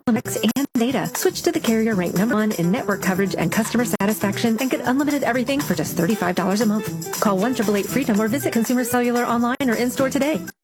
telematics and data. Switch to the carrier ranked #1 in network coverage and customer satisfaction and get unlimited everything for just $35 a month. Call 1-888-FREEDOM or visit Consumer Cellular online or in-store today.